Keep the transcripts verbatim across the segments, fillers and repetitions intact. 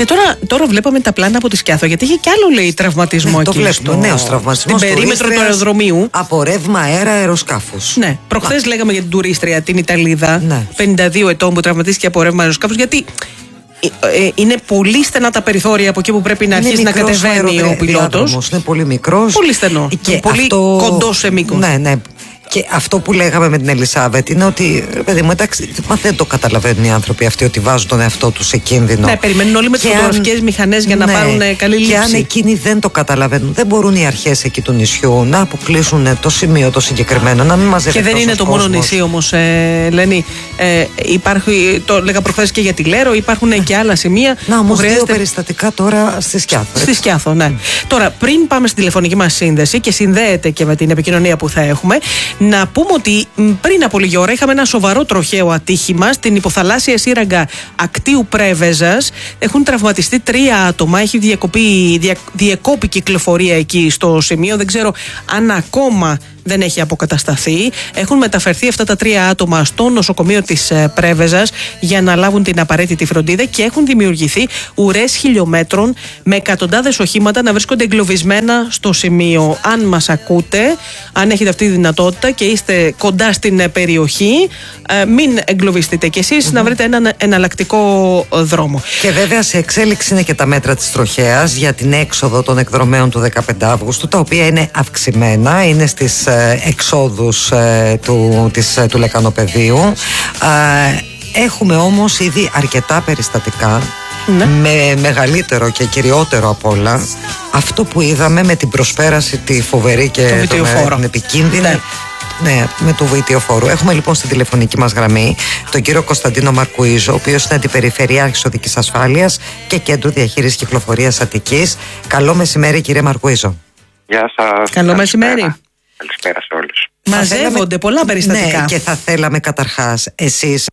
Και τώρα, τώρα βλέπαμε τα πλάνα από τη Σκιάθο, γιατί είχε κι άλλο, λέει, τραυματισμό ναι, εκεί. Το βλέπουμε, νέος τραυματισμός. Στην περίμετρο του αεροδρομίου. Από ρεύμα αέρα αεροσκάφους. Ναι, προχθές λέγαμε για την τουρίστρια, την Ιταλίδα, ναι. πενήντα δύο ετών, που τραυματίστηκε από ρεύμα αεροσκάφους, γιατί είναι πολύ στενά τα περιθώρια από εκεί που πρέπει να είναι αρχίσει να κατεβαίνει ο πιλότος. Είναι πολύ μικρός. Πολύ στενό. Και πολύ αυτό... κοντό σε μήκος. Ναι, ναι. Και αυτό που λέγαμε με την Ελισάβετ είναι ότι, παιδί μου, εντάξει, μα δεν το καταλαβαίνουν οι άνθρωποι αυτοί ότι βάζουν τον εαυτό τους σε κίνδυνο. Ναι, περιμένουν όλοι με τις φωτογραφικές αν... μηχανές για να ναι, πάρουν καλή λήψη. Και αν εκείνοι δεν το καταλαβαίνουν, δεν μπορούν οι αρχές εκεί του νησιού να αποκλείσουν το σημείο το συγκεκριμένο, να μην μαζεύουν. Και δεν είναι το κόσμος. μόνο νησί όμως, ε, Λένη. Ε, υπάρχει, το λέγα προχθές και για τη Λέρο, υπάρχουν ναι. και άλλα σημεία. Να, όμως χρειάζεται... δύο περιστατικά τώρα στη Σκιάθο. Στη Σκιάθο, ναι. Mm. Τώρα, πριν πάμε στην τηλεφωνική μας σύνδεση και συνδέεται και με την επικοινωνία που θα έχουμε, να πούμε ότι πριν από λίγη ώρα είχαμε ένα σοβαρό τροχαίο ατύχημα στην υποθαλάσσια σύραγγα Ακτίου Πρέβεζας. Έχουν τραυματιστεί τρία άτομα. Έχει διακοπεί, δια, διεκόπη κυκλοφορία εκεί στο σημείο. Δεν ξέρω αν ακόμα δεν έχει αποκατασταθεί. Έχουν μεταφερθεί αυτά τα τρία άτομα στο νοσοκομείο της Πρέβεζας για να λάβουν την απαραίτητη φροντίδα και έχουν δημιουργηθεί ουρές χιλιόμετρων με εκατοντάδες οχήματα να βρίσκονται εγκλωβισμένα στο σημείο. Αν μας ακούτε, αν έχετε αυτή τη δυνατότητα και είστε κοντά στην περιοχή, μην εγκλωβιστείτε κι εσείς, mm-hmm. να βρείτε έναν εναλλακτικό δρόμο. Και βέβαια σε εξέλιξη είναι και τα μέτρα της τροχέας για την έξοδο των εκδρομέων του δεκαπέντε Αυγούστου, τα οποία είναι αυξημένα, είναι στις εξόδους ε, του, της, του Λεκανοπεδίου. Ε, έχουμε όμως ήδη αρκετά περιστατικά, ναι. με μεγαλύτερο και κυριότερο απ' όλα αυτό που είδαμε με την προσπέραση τη φοβερή και το το, με, την επικίνδυνη ναι. Ναι, με το βοητιοφόρου. Έχουμε λοιπόν στην τηλεφωνική μας γραμμή τον κύριο Κωνσταντίνο Μαρκουίζο, ο οποίος είναι αντιπεριφερειάρχης οδικής ασφάλειας και κέντρο διαχείρισης κυκλοφορίας Αττικής. Καλό μεσημέρι, κύριε Μαρκουίζο. Γεια σας. Καλό μεσημέρι. Καλησπέρα σε όλους. Μαζεύονται θέλαμε... πολλά περιστατικά. Ναι, και θα θέλαμε καταρχάς εσείς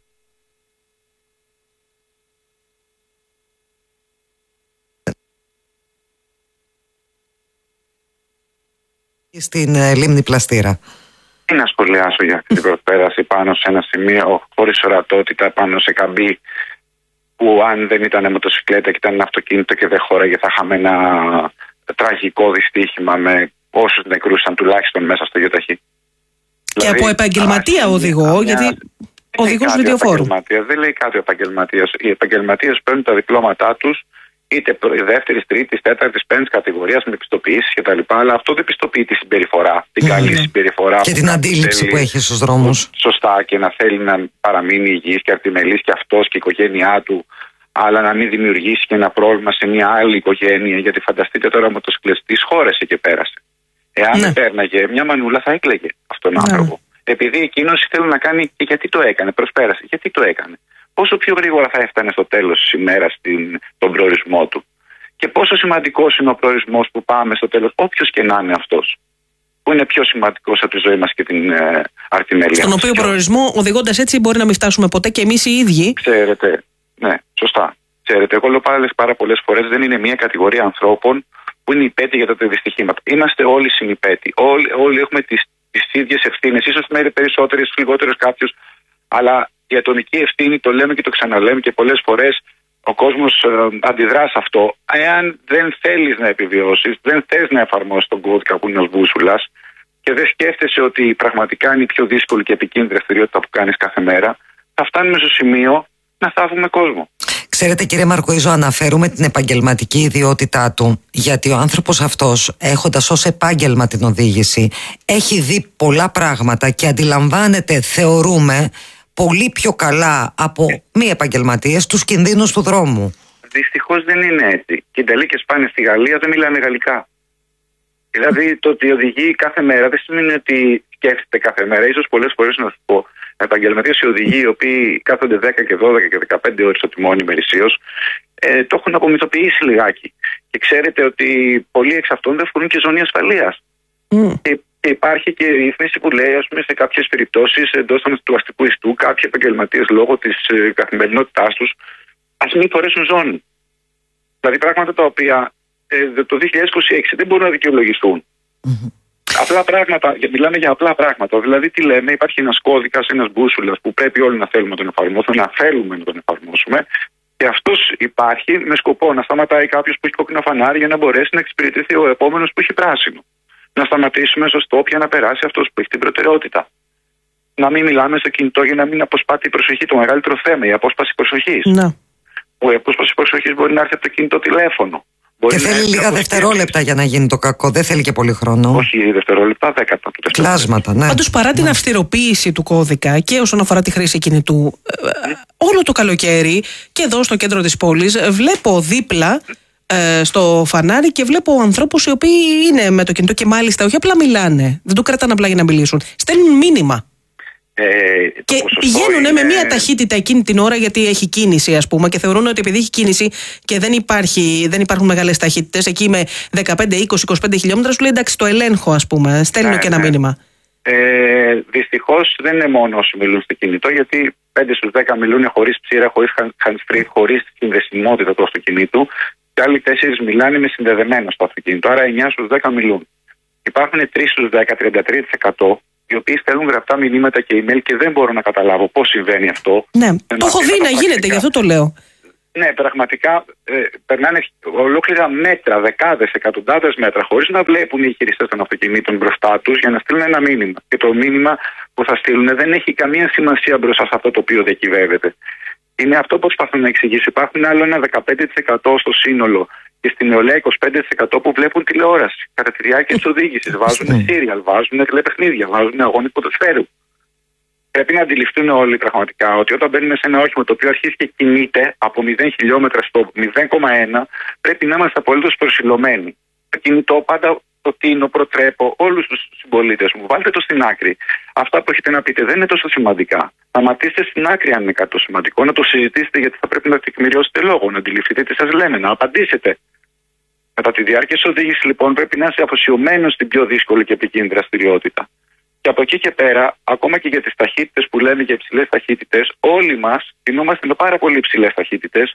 στην uh, λίμνη Πλαστήρα. Τι να σχολιάσω για αυτή την προσπέραση πάνω σε ένα σημείο χωρίς ορατότητα, πάνω σε καμπή που αν δεν ήταν μοτοσυκλέτα και ήταν ένα αυτοκίνητο και δεν χώραγε, θα είχαμε ένα τραγικό δυστύχημα με όσους νεκρούς ήταν τουλάχιστον μέσα στο γεωταχή. Και δηλαδή, από επαγγελματία α, οδηγό, μια, γιατί οδηγός βιντεοφόρου. Δεν λέει κάτι ο επαγγελματίας. Οι επαγγελματίες παίρνουν τα διπλώματά τους είτε δεύτερη, τρίτη, τέταρτη, πέμπτη κατηγορία με πιστοποιήσεις κτλ. Αλλά αυτό δεν πιστοποιεί τη συμπεριφορά, την mm. καλή συμπεριφορά. Και την αντίληψη θέλει, που έχει στους δρόμους. Σωστά, και να θέλει να παραμείνει υγιής και αρτιμελής και αυτός και η οικογένειά του, αλλά να μην δημιουργήσει και ένα πρόβλημα σε μια άλλη οικογένεια. Γιατί φανταστείτε τώρα μοτοσυκλετιστής χώρεσε και πέρασε. Εάν ναι. πέρναγε μια μανούλα, θα έκλαιγε αυτόν τον ναι. άνθρωπο. Επειδή εκείνος ήθελε να κάνει και γιατί το έκανε, προσπέρασε. Γιατί το έκανε. Πόσο πιο γρήγορα θα έφτανε στο τέλος της ημέρας τον προορισμό του. Και πόσο σημαντικός είναι ο προορισμός που πάμε στο τέλος, όποιος και να είναι αυτός. Που είναι πιο σημαντικός από τη ζωή μας και την ε, αρτιμέλεια. Στον οποίο προορισμό, οδηγώντας έτσι, μπορεί να μην φτάσουμε ποτέ και εμείς οι ίδιοι. Ξέρετε, ναι, σωστά. Ξέρετε, εγώ λέω πάρα, πάρα πολλές φορές δεν είναι μια κατηγορία ανθρώπων που είναι υπέτειοι για τα δυστυχήματα. Είμαστε όλοι συνυπέτειοι. Όλοι, όλοι έχουμε τις, τις ίδιες ευθύνες. Ίσως με περισσότερες, λιγότερες κάποιους, αλλά η ατομική ευθύνη, το λέμε και το ξαναλέμε και πολλές φορές ο κόσμος ε, αντιδρά σε αυτό. Εάν δεν θέλεις να επιβιώσεις, δεν θες να εφαρμόσεις τον κώδικα που είναι ως μπούσουλας και δεν σκέφτεσαι ότι πραγματικά είναι η πιο δύσκολη και επικίνδυνη δραστηριότητα που κάνεις κάθε μέρα, θα φτάνουμε στο σημείο να θάβουμε κόσμο. Ξέρετε, κύριε Μαρκουίζο, αναφέρουμε την επαγγελματική ιδιότητά του, γιατί ο άνθρωπος αυτός, έχοντας ως επάγγελμα την οδήγηση, έχει δει πολλά πράγματα και αντιλαμβάνεται, θεωρούμε, πολύ πιο καλά από μη επαγγελματίες τους κινδύνους του δρόμου. Δυστυχώς δεν είναι έτσι. Και οι τελίκες πάνε στη Γαλλία, δεν μιλάνε γαλλικά. Δηλαδή το ότι οδηγεί κάθε μέρα δεν σημαίνει ότι σκέφτεται κάθε μέρα. Ίσως πολλές φορές να σου πω, επαγγελματίες οι οδηγοί, οι οποίοι κάθονται δέκα και δώδεκα και δεκαπέντε ώρες στο τιμόνι ημερησίως, ε, το έχουν απομυθοποιήσει λιγάκι. Και ξέρετε ότι πολλοί εξ αυτών δεν φορούν και ζώνη ασφαλείας. Mm. Και, και υπάρχει και η ρύθμιση που λέει, ας πούμε, σε κάποιες περιπτώσεις εντός του αστικού ιστού, κάποιοι επαγγελματίες λόγω της ε, καθημερινότητάς τους, ας μην φορέσουν ζώνη. Δηλαδή πράγματα τα οποία ε, το δύο χιλιάδες είκοσι έξι δεν μπορούν να δικαιολογηθούν. Mm-hmm. Απλά πράγματα, μιλάμε για απλά πράγματα. Δηλαδή, τι λέμε, υπάρχει ένας κώδικας, ένας μπούσουλας που πρέπει όλοι να θέλουμε να τον εφαρμόσουμε, να θέλουμε να τον εφαρμόσουμε. Και αυτός υπάρχει με σκοπό να σταματάει κάποιος που έχει κόκκινο φανάρι για να μπορέσει να εξυπηρετηθεί ο επόμενος που έχει πράσινο. Να σταματήσουμε στο stop για να περάσει αυτός που έχει την προτεραιότητα. Να μην μιλάμε στο κινητό για να μην αποσπάται η προσοχή. Το μεγαλύτερο θέμα, η απόσπαση προσοχής. Να. Που η απόσπαση προσοχής μπορεί να έρθει από το κινητό τηλέφωνο. Μπορεί και θέλει λίγα δευτερόλεπτα για να γίνει το κακό. Δεν θέλει και πολύ χρόνο. Όχι δευτερόλεπτα, δέκατα. Κλάσματα, ναι. Πάντως, παρά την αυστηροποίηση του κώδικα και όσον αφορά τη χρήση κινητού, ε, όλο το καλοκαίρι και εδώ στο κέντρο της πόλης βλέπω δίπλα ε, στο φανάρι και βλέπω ανθρώπους οι οποίοι είναι με το κινητό και μάλιστα όχι απλά μιλάνε. Δεν το κρατάνε απλά για να μιλήσουν. Στέλνουν μήνυμα. Ε, και πηγαίνουν είναι... με μία ταχύτητα εκείνη την ώρα, γιατί έχει κίνηση, ας πούμε, και θεωρούν ότι επειδή έχει κίνηση και δεν, υπάρχει, δεν υπάρχουν μεγάλες ταχύτητες, εκεί με δεκαπέντε, είκοσι, είκοσι πέντε χιλιόμετρα, σου λέει εντάξει, το ελέγχω, ας πούμε. Στέλνω ναι, και ένα ναι. μήνυμα. Ε, δυστυχώς δεν είναι μόνο όσοι μιλούν στο κινητό, γιατί πέντε στους δέκα μιλούν χωρίς ψήρα, χωρίς hands-free, χωρίς συνδεσιμότητα του αυτοκινήτου, και άλλοι τέσσερις μιλάνε με συνδεδεμένο στο αυτοκίνητο. Άρα εννιά στους δέκα μιλούν. Υπάρχουν τρεις στους δέκα, τριάντα τρία τοις εκατό. Οι οποίοι στέλνουν γραπτά μηνύματα και email και δεν μπορώ να καταλάβω πώς συμβαίνει αυτό. Ναι, το έχω δει να γίνεται, γι' αυτό το λέω. Ναι, πραγματικά ε, περνάνε ολόκληρα μέτρα, δεκάδες, εκατοντάδες μέτρα, χωρίς να βλέπουν οι χειριστές των αυτοκινήτων μπροστά τους για να στείλουν ένα μήνυμα. Και το μήνυμα που θα στείλουν δεν έχει καμία σημασία μπροστά σε αυτό το οποίο διακυβεύεται. Είναι αυτό που προσπαθώ να εξηγήσω. Υπάρχουν άλλο ένα δεκαπέντε τοις εκατό στο σύνολο και στην νεολαία είκοσι πέντε τοις εκατό που βλέπουν τηλεόραση κατά τη διάρκεια της οδήγησης. Βάζουν σύριαλ, βάζουν τηλεπαιχνίδια, βάζουν αγώνες ποδοσφαίρου. Πρέπει να αντιληφθούν όλοι πραγματικά ότι όταν μπαίνουμε σε ένα όχημα το οποίο αρχίζει και κινείται από μηδέν χιλιόμετρα στο μηδέν κόμμα ένα, πρέπει να είμαστε απολύτως προσιλωμένοι. Το κινητό πάντα το τίνω, προτρέπω όλους τους συμπολίτες μου. Βάλτε το στην άκρη. Αυτά που έχετε να πείτε δεν είναι τόσο σημαντικά. Σταματήστε στην άκρη αν είναι κάτι το σημαντικό. Να το συζητήσετε, γιατί θα πρέπει να τεκμηριώσετε λόγο, να αντιληφθείτε τι σας λένε, να απαντήσετε. Κατά τη διάρκεια της οδήγησης, λοιπόν, πρέπει να είσαι αφοσιωμένος στην πιο δύσκολη και επικίνδυνη δραστηριότητα. Και από εκεί και πέρα, ακόμα και για τις ταχύτητες που λέμε, για υψηλές ταχύτητες, όλοι μας κινούμαστε με πάρα πολύ υψηλές ταχύτητες.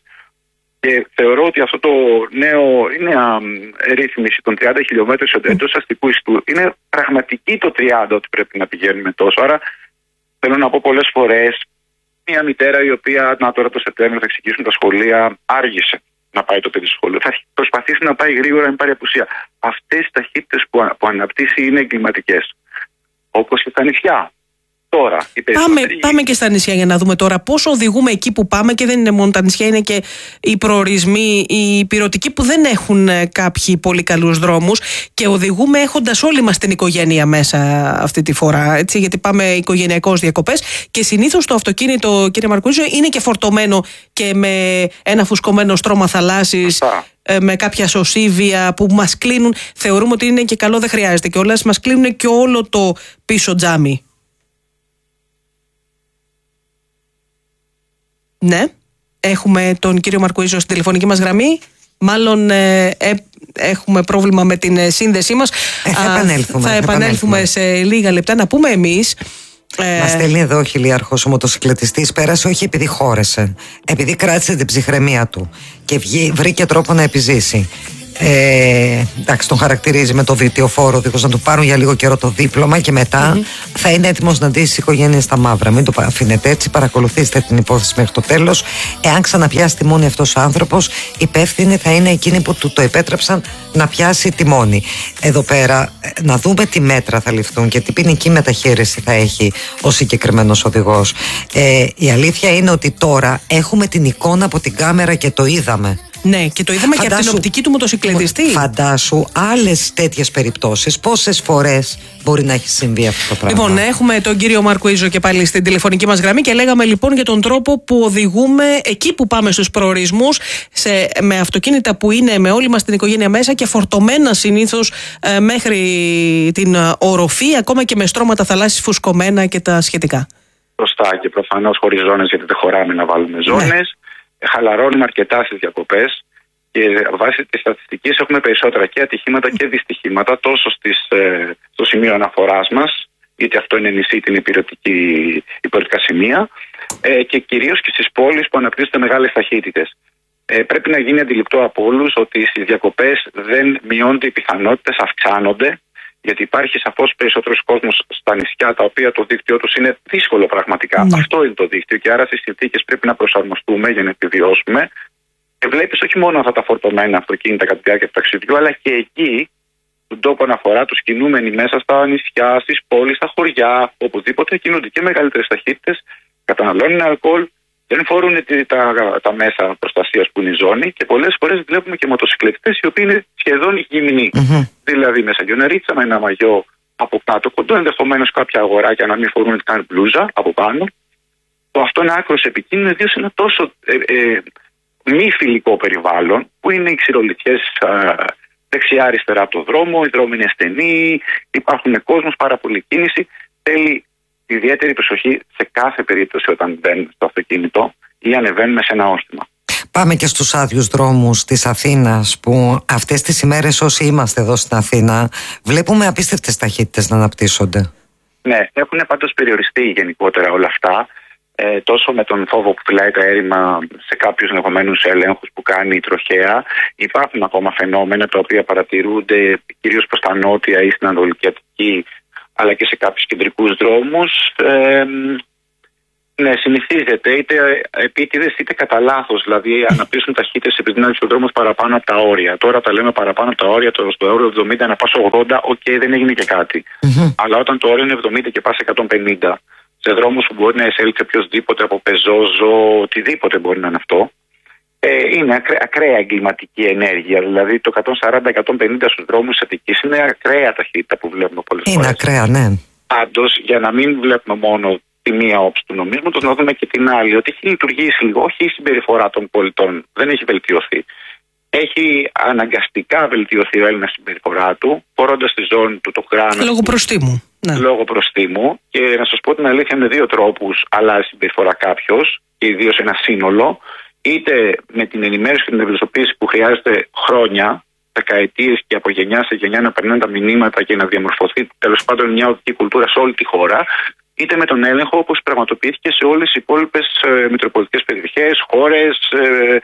Και θεωρώ ότι αυτό το νέο είναι ρύθμιση των τριάντα χιλιόμετρων εντός αστικού ιστού. Είναι πραγματική το τριάντα ότι πρέπει να πηγαίνουμε τόσο. Άρα θέλω να πω πολλές φορές, μια μητέρα η οποία, να τώρα το Σεπτέμβριο θα ξεκινήσουν τα σχολεία, άργησε να πάει το παιδί στο σχολείο. Θα προσπαθήσει να πάει γρήγορα, να πάρει απουσία. Αυτές οι ταχύτητες που, που αναπτύσσει είναι εγκληματικές. Όπως και στα νησιά. Τώρα, πάμε, πάμε και στα νησιά για να δούμε τώρα πώς οδηγούμε εκεί που πάμε, και δεν είναι μόνο τα νησιά, είναι και οι προορισμοί, οι υπηρωτικοί που δεν έχουν κάποιοι πολύ καλούς δρόμους, και οδηγούμε έχοντας όλοι μας την οικογένεια μέσα αυτή τη φορά, έτσι, γιατί πάμε οικογενειακώς διακοπές και συνήθως το αυτοκίνητο, κύριε Μαρκουίζο, είναι και φορτωμένο και με ένα φουσκωμένο στρώμα θαλάσσης, με κάποια σωσίβια που μας κλείνουν. Θεωρούμε ότι είναι και καλό, δεν χρειάζεται κιόλας, μας κλείνουν και όλο το πίσω τζάμι. Ναι, έχουμε τον κύριο Μαρκουίζο στην τηλεφωνική μας γραμμή. Μάλλον ε, ε, έχουμε πρόβλημα με την σύνδεσή μας. Ε, θα επανέλθουμε. Θα, θα επανέλθουμε, επανέλθουμε σε λίγα λεπτά. Να πούμε εμείς. Ε... Μας στέλνει εδώ ο χιλιάρχος, ο μοτοσυκλετιστής πέρασε όχι επειδή χώρεσε, επειδή κράτησε την ψυχραιμία του και βγή, βρήκε τρόπο να επιζήσει. Ε, εντάξει, τον χαρακτηρίζει με το βιτιοφόρο οδηγός να του πάρουν για λίγο καιρό το δίπλωμα και μετά mm-hmm. θα είναι έτοιμος να ντύσει τις οικογένειες στα μαύρα. Μην το αφήνετε έτσι, παρακολουθήστε την υπόθεση μέχρι το τέλος. Εάν ξαναπιάσει τιμόνι αυτός ο άνθρωπος, υπεύθυνοι θα είναι εκείνοι που του το επέτρεψαν να πιάσει τιμόνι. Εδώ πέρα να δούμε τι μέτρα θα ληφθούν και τι ποινική μεταχείριση θα έχει ο συγκεκριμένος οδηγός. ε, Η αλήθεια είναι ότι τώρα έχουμε την εικόνα από την κάμερα και το είδαμε. Ναι, και το είδαμε. Φαντάσου, και από την οπτική του μοτοσυκλετιστή. Φαντάσου άλλες τέτοιες περιπτώσεις. Πόσες φορές μπορεί να έχει συμβεί αυτό το πράγμα. Λοιπόν, έχουμε τον κύριο Μαρκουίζο και πάλι στην τηλεφωνική μας γραμμή και λέγαμε λοιπόν για τον τρόπο που οδηγούμε εκεί που πάμε στους προορισμούς, σε, με αυτοκίνητα που είναι με όλη μας την οικογένεια μέσα και φορτωμένα συνήθως ε, μέχρι την οροφή, ακόμα και με στρώματα θαλάσσης φουσκωμένα και τα σχετικά. Σωστά, και προφανώς χωρίς ζώνες, γιατί δεν χωράμε να βάλουμε ζώνες. Ναι. Χαλαρώνουμε αρκετά στις διακοπές και βάσει της στατιστικής έχουμε περισσότερα και ατυχήματα και δυστυχήματα τόσο στις, ε, στο σημείο αναφοράς μας, γιατί αυτό είναι νησί, την υπηρετικά σημεία, ε, και κυρίως και στις πόλεις που αναπτύσσονται μεγάλες ταχύτητες. Ε, πρέπει να γίνει αντιληπτό από όλους ότι στις διακοπές δεν μειώνται οι πιθανότητες, αυξάνονται, Γιατί υπάρχει σαφώς περισσότερος κόσμος στα νησιά, τα οποία το δίκτυό τους είναι δύσκολο πραγματικά. Ναι. Αυτό είναι το δίκτυο και άρα στις συνθήκες πρέπει να προσαρμοστούμε για να επιβιώσουμε. Και βλέπεις όχι μόνο αυτά τα φορτωμένα αυτοκίνητα κατά τη διάρκεια του ταξιδιού, αλλά και εκεί τον τόπο αναφορά τους κινούμενοι μέσα στα νησιά, στις πόλεις, στα χωριά, οπουδήποτε κινούνται και μεγαλύτερες ταχύτητες, καταναλώνουν αλκοόλ, δεν φορούν τα, τα μέσα προστασίας που είναι η ζώνη και πολλές φορές βλέπουμε και μοτοσυκλετιστές οι οποίοι είναι σχεδόν γυμνοί. Mm-hmm. Δηλαδή με σαγιονερίτσα, με ένα μαγιό από κάτω κοντό, ενδεχομένως κάποια αγοράκια να μην φορούν καν μπλούζα από πάνω. Το αυτό είναι άκρως επικίνδυνο, ιδίως σε ένα τόσο ε, ε, μη φιλικό περιβάλλον που είναι οι ξηρολιτιές δεξιά-αριστερά από το δρόμο, οι δρόμοι είναι στενοί, υπάρχουν κόσμος, πάρα πολλή κίνηση. Θέλει ιδιαίτερη προσοχή σε κάθε περίπτωση όταν μπαίνουν στο αυτοκίνητο ή ανεβαίνουμε σε ένα όχημα. Πάμε και στους άδειους δρόμους της Αθήνας, που αυτές τις ημέρες όσοι είμαστε εδώ στην Αθήνα βλέπουμε απίστευτες ταχύτητες να αναπτύσσονται. Ναι, έχουν πάντως περιοριστεί γενικότερα όλα αυτά. Ε, τόσο με τον φόβο που φυλάει τα έρημα σε κάποιους ενδεχομένους ελέγχους που κάνει η τροχέα. Υπάρχουν ακόμα φαινόμενα τα οποία παρατηρούνται κυρίως προς τα νότια ή στην Ανατολική Αττική, αλλά και σε κάποιους κεντρικούς δρόμους. Ε, ναι, συνηθίζεται είτε επίτηδες είτε κατά λάθος. Δηλαδή, αναπτύσσουν ταχύτητες επειδή είναι ο δρόμος παραπάνω από τα όρια. Τώρα τα λέμε παραπάνω από τα όρια, το στο όριο εβδομήντα να πας ογδόντα, οκ, okay, δεν έγινε και κάτι. Mm-hmm. Αλλά όταν το όριο είναι εβδομήντα και πας εκατόν πενήντα, σε δρόμους που μπορεί να εισέλθει οποιοδήποτε από πεζόζο, οτιδήποτε μπορεί να είναι αυτό, ε, είναι ακραία, ακραία εγκληματική ενέργεια. Δηλαδή, το εκατόν σαράντα εκατόν πενήντα στους δρόμους της Αττικής είναι ακραία ταχύτητα που βλέπουμε πολλές φορές. Είναι ακραία, ναι. Πάντως, για να μην βλέπουμε μόνο τη μία όψη του νομίσματος, να δούμε και την άλλη. Ότι έχει λειτουργήσει λίγο, όχι η συμπεριφορά των πολιτών, δεν έχει βελτιωθεί. Έχει αναγκαστικά βελτιωθεί ο Έλληνας συμπεριφορά του, φορώντας τη ζώνη του το κράνος. Λόγω προστίμου. Ναι. Λόγω προστίμου. Και να σας πω την αλήθεια, με δύο τρόπους αλλάζει συμπεριφορά κάποιος, και ιδίως ένα σύνολο, είτε με την ενημέρωση και την ευαισθητοποίηση που χρειάζεται χρόνια, δεκαετίες και από γενιά σε γενιά να περνάνε τα μηνύματα και να διαμορφωθεί τέλος πάντων μια οδική κουλτούρα σε όλη τη χώρα, είτε με τον έλεγχο όπως πραγματοποιήθηκε σε όλες οι υπόλοιπες ε, μητροπολιτικές περιοχές, χώρες, ε,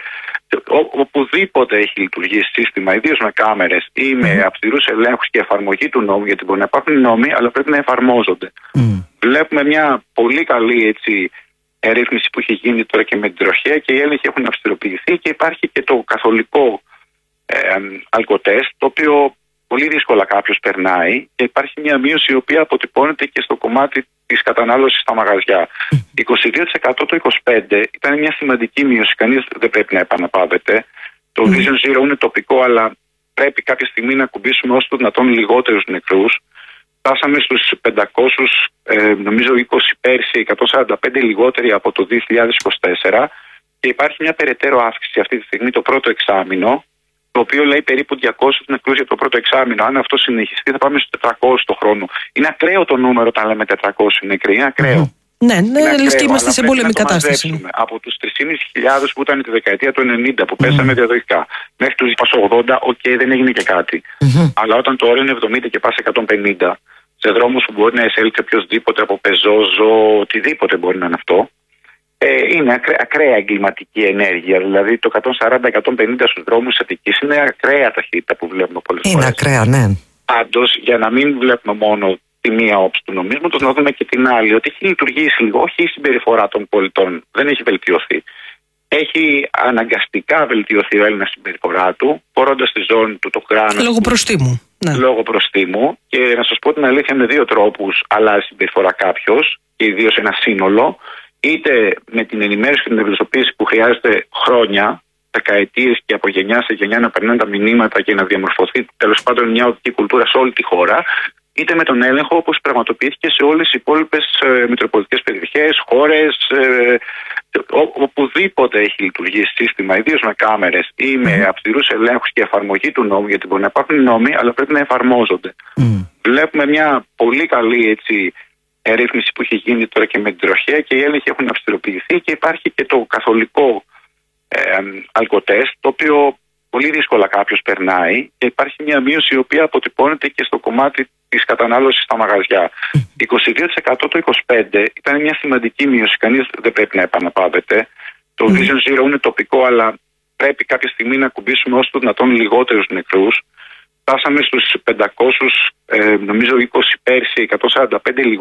ο, οπουδήποτε έχει λειτουργήσει σύστημα, ιδίως με κάμερες ή με mm. αυστηρούς ελέγχους και εφαρμογή του νόμου, γιατί μπορεί να υπάρχουν νόμοι, αλλά πρέπει να εφαρμόζονται. Mm. Βλέπουμε μια πολύ καλή έτσι, ερεύνηση που έχει γίνει τώρα και με την τροχέα και οι έλεγχοι έχουν αυστηροποιηθεί και υπάρχει και το καθολικό ε, αλκοτέστ, το οποίο πολύ δύσκολα κάποιος περνάει και υπάρχει μια μείωση η οποία αποτυπώνεται και στο κομμάτι της κατανάλωσης στα μαγαζιά. είκοσι δύο τοις εκατό το είκοσι πέντε ήταν μια σημαντική μείωση, κανείς δεν πρέπει να επαναπάβεται. Το mm. Vision Zero είναι τοπικό, αλλά πρέπει κάποια στιγμή να κουμπίσουμε όσο το δυνατόν λιγότερους νεκρούς. Φτάσαμε στους πεντακόσιους, ε, νομίζω είκοσι πέρσι, εκατόν σαράντα πέντε λιγότεροι από το δύο χιλιάδες είκοσι τέσσερα και υπάρχει μια περαιτέρω αύξηση αυτή τη στιγμή το πρώτο εξάμηνο, το οποίο λέει περίπου διακόσιους νεκρούς για το πρώτο εξάμηνο. Αν αυτό συνεχιστεί θα πάμε στους τετρακόσιους το χρόνο. Είναι ακραίο το νούμερο όταν λέμε τετρακόσιους νεκροί, είναι ακραίο. Mm. Ναι, ναι, λες και είμαστε σε πόλεμη κατάσταση. Από τους τρεις χιλιάδες πεντακόσιους που ήταν τη δεκαετία του ενενήντα που πέσαμε mm. διαδοχικά μέχρι τους ογδόντα, οκ, okay, δεν έγινε και κάτι. Mm-hmm. Αλλά όταν το όριο είναι εβδομήντα και πας εκατόν πενήντα, σε δρόμους που μπορεί να εισέλθει οποιοδήποτε από πεζόζο, οτιδήποτε μπορεί να είναι αυτό, ε, είναι ακραία, ακραία εγκληματική ενέργεια. Δηλαδή το εκατόν σαράντα εκατόν πενήντα στους δρόμους της Αττικής είναι ακραία ταχύτητα που βλέπουμε πολλές φορές. Είναι ακραία, ναι. Πάντως, για να μην βλέπουμε μόνο τη μία όψη του νομίσματος, να δούμε και την άλλη. Ότι έχει λειτουργήσει λίγο, όχι η συμπεριφορά των πολιτών, δεν έχει βελτιωθεί. Έχει αναγκαστικά βελτιωθεί ο Έλληνας συμπεριφορά του, φορώντας τη ζώνη του το κράνος. Λόγω προστίμου. Ναι. Λόγω προστίμου. Και να σας πω την αλήθεια, με δύο τρόπους αλλάζει συμπεριφορά κάποιος, και ιδίως ένα σύνολο, είτε με την ενημέρωση και την ευαισθητοποίηση που χρειάζεται χρόνια, δεκαετίες και από γενιά σε γενιά να περνάνε τα μηνύματα και να διαμορφωθεί τέλος πάντων μια οδική κουλτούρα σε όλη τη χώρα, είτε με τον έλεγχο όπως πραγματοποιήθηκε σε όλες οι υπόλοιπες ε, μητροπολιτικές περιοχές, χώρες, ε, ο, οπουδήποτε έχει λειτουργήσει σύστημα, ιδίως με κάμερες ή με mm. αυστηρούς ελέγχους και εφαρμογή του νόμου, γιατί μπορεί να υπάρχουν νόμοι, αλλά πρέπει να εφαρμόζονται. Mm. Βλέπουμε μια πολύ καλή έτσι, ερεύνηση που έχει γίνει τώρα και με την τροχέα και οι έλεγχοι έχουν αυστηροποιηθεί και υπάρχει και το καθολικό ε, αλκοτέστ, το οποίο πολύ δύσκολα κάποιος περνάει και υπάρχει μια μείωση η οποία αποτυπώνεται και στο κομμάτι της κατανάλωσης στα μαγαζιά. είκοσι δύο τοις εκατό το είκοσι πέντε ήταν μια σημαντική μείωση, κανείς δεν πρέπει να επαναπάβεται. Το mm. Vision Zero είναι τοπικό, αλλά πρέπει κάποια στιγμή να κουμπίσουμε όσο το δυνατόν λιγότερους νεκρούς. φτάσαμε στους πεντακόσιους, ε, νομίζω είκοσι πέρσι, εκατόν σαράντα πέντε